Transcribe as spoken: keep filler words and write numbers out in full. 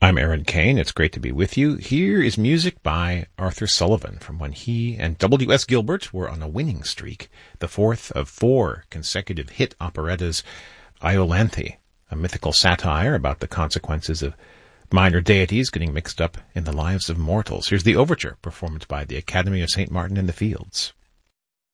I'm Aaron Kane. It's great to be with you. Here is music by Arthur Sullivan from when he and W S Gilbert were on a winning streak, the fourth of four consecutive hit operettas, Iolanthe, a mythical satire about the consequences of minor deities getting mixed up in the lives of mortals. Here's the overture performed by the Academy of Saint Martin in the Fields.